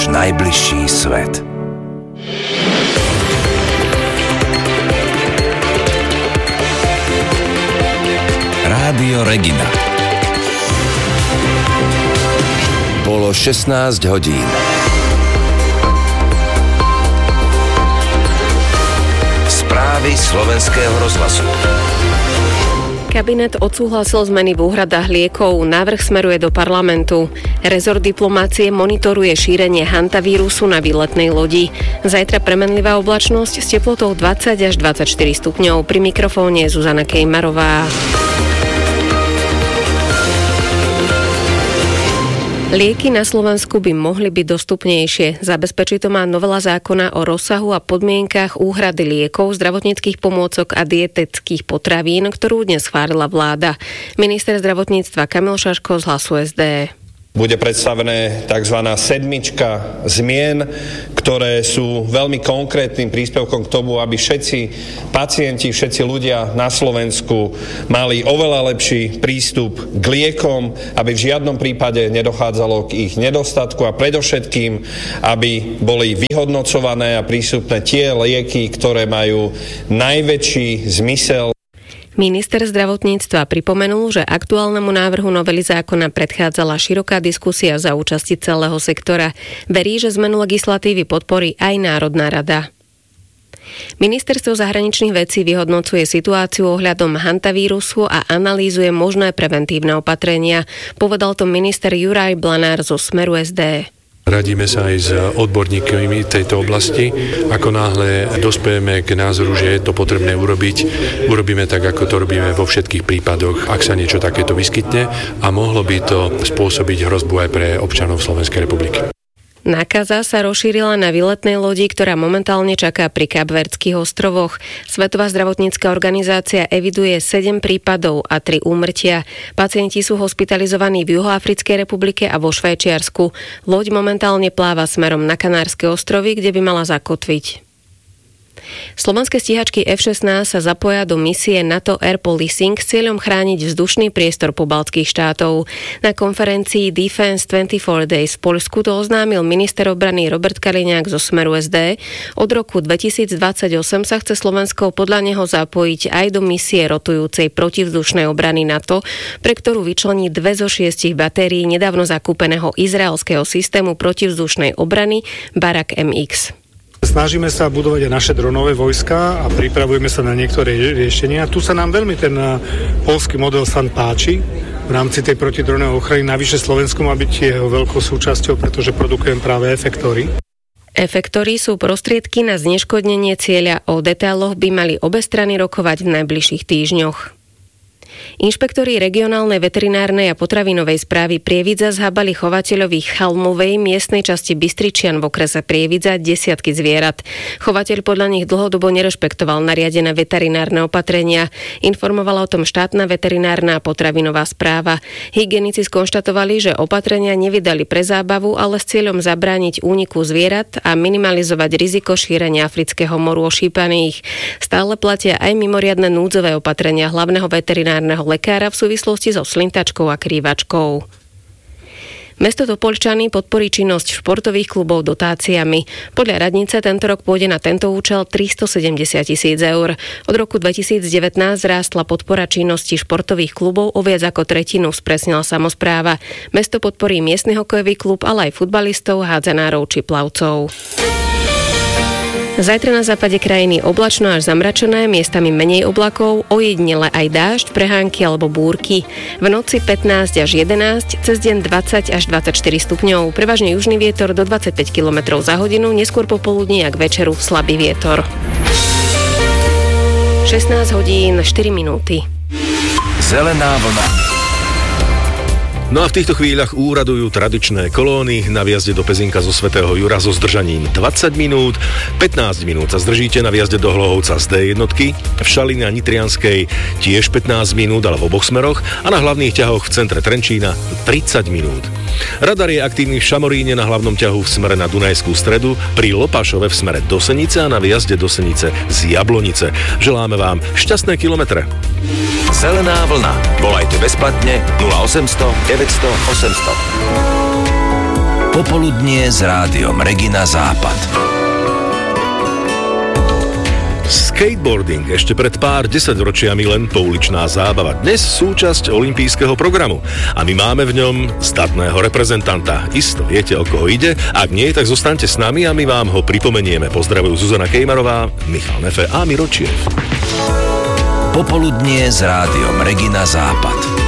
najbližší svet. Rádio Regina. Bolo 16 hodín. Správy Slovenského rozhlasu. Kabinet odsúhlasil zmeny v úhradách liekov, návrh smeruje do parlamentu. Rezort diplomácie monitoruje šírenie hantavírusu na výletnej lodi. Zajtra premenlivá oblačnosť s teplotou 20 až 24 stupňov. Pri mikrofóne Zuzana Kejmarová. Lieky na Slovensku by mohli byť dostupnejšie. Zabezpečí to má novela zákona o rozsahu a podmienkach úhrady liekov, zdravotníckych pomôcok a dietetických potravín, ktorú dnes schválila vláda. Minister zdravotníctva Kamil Šaško z Hlasu SD. Bude predstavené tzv. 7 zmien, ktoré sú veľmi konkrétnym príspevkom k tomu, aby všetci pacienti, všetci ľudia na Slovensku mali oveľa lepší prístup k liekom, aby v žiadnom prípade nedochádzalo k ich nedostatku a predovšetkým, aby boli vyhodnocované a prístupné tie lieky, ktoré majú najväčší zmysel. Minister zdravotníctva pripomenul, že aktuálnemu návrhu novely zákona predchádzala široká diskusia za účasti celého sektora. Verí, že zmenu legislatívy podporí aj Národná rada. Ministerstvo zahraničných vecí vyhodnocuje situáciu ohľadom hantavírusu a analýzuje možné preventívne opatrenia. Povedal to minister Juraj Blanár zo Smeru SD. Radíme sa aj s odborníkmi tejto oblasti. Ako náhle dospejeme k názoru, že je to potrebné urobiť, urobíme tak, ako to robíme vo všetkých prípadoch, ak sa niečo takéto vyskytne a mohlo by to spôsobiť hrozbu aj pre občanov Slovenskej republiky. Nákaza sa rozšírila na výletnej lodi, ktorá momentálne čaká pri Kapverdských ostrovoch. Svetová zdravotnícka organizácia eviduje 7 prípadov a 3 úmrtia. Pacienti sú hospitalizovaní v Juhoafrickej republike a vo Švajčiarsku. Loď momentálne pláva smerom na Kanárske ostrovy, kde by mala zakotviť. Slovenské stíhačky F-16 sa zapoja do misie NATO Air Policing s cieľom chrániť vzdušný priestor pobaltských štátov. Na konferencii Defense 24 Days v Poľsku to oznámil minister obrany Robert Kaliňák zo Smeru SD. Od roku 2028 sa chce Slovensko podľa neho zapojiť aj do misie rotujúcej protivzdušnej obrany NATO, pre ktorú vyčlení 2 zo 6 batérií nedávno zakúpeného izraelského systému protivzdušnej obrany Barak MX. Snažíme sa budovať aj naše dronové vojska a pripravujeme sa na niektoré riešenia. Tu sa nám veľmi ten poľský model SAN páči v rámci tej protidronovej ochrany. Navyše Slovensko má byť jeho veľkou súčasťou, pretože produkujem práve efektory. Efektory sú prostriedky na zneškodnenie cieľa. O detailoch by mali obe strany rokovať v najbližších týždňoch. Inšpektori regionálnej veterinárnej a potravinovej správy Prievidza zhábali chovateľovi Chalmovej miestnej časti Bystričian v okrese Prievidza desiatky zvierat. Chovateľ podľa nich dlhodobo nerešpektoval nariadené veterinárne opatrenia. Informovala o tom štátna veterinárna a potravinová správa. Hygienici skonštatovali, že opatrenia nevydali pre zábavu, ale s cieľom zabrániť úniku zvierat a minimalizovať riziko šírenia afrického moru ošípaných. Stále platia aj mimoriadne núdzové opatrenia hlavného veterinárneho lekára v súvislosti so slintačkou a krývačkou. Mesto Topoľčany podporí činnosť športových klubov dotáciami. Podľa radnice tento rok pôjde na tento účel 370 000 eur. Od roku 2019 rástla podpora činnosti športových klubov o viac ako tretinu, spresnila samospráva. Mesto podporí miestny hokejový klub, ale aj futbalistov, hádzanárov či plavcov. Zajtra na západe krajiny oblačno až zamračené, miestami menej oblakov, ojedinele aj dážď, prehánky alebo búrky. V noci 15 až 11, cez deň 20 až 24 stupňov, prevažne južný vietor do 25 km za hodinu, neskôr popoludní a k večeru slabý vietor. 16 hodín 4 minúty. Zelená vlna. No a v týchto chvíľach úradujú tradičné kolóny na vjazde do Pezinka zo Svätého Jura so zdržaním 20 minút, 15 minút sa zdržíte na vjazde do Hlohovca z D1, v Šaline a Nitrianskej tiež 15 minút, ale v oboch smeroch a na hlavných ťahoch v centre Trenčína 30 minút. Radar je aktívny v Šamoríne na hlavnom ťahu v smere na Dunajskú Stredu, pri Lopášove v smere do Senice a na vjazde do Senice z Jablonice. Želáme vám šťastné kilometre. Zelená vlna. Volajte bezplatne 0800 900 800. Popoludnie s rádiom Regina Západ. Skateboarding ešte pred pár desaťročiami len pouličná zábava. Dnes súčasť olympijského programu. A my máme v ňom statného reprezentanta. Isto viete, o koho ide. Ak nie, tak zostaňte s nami a my vám ho pripomenieme. Pozdravujú Zuzana Kejmarová, Michal Nefe a Miro Čiev. Popoludnie s rádiom Regina Západ.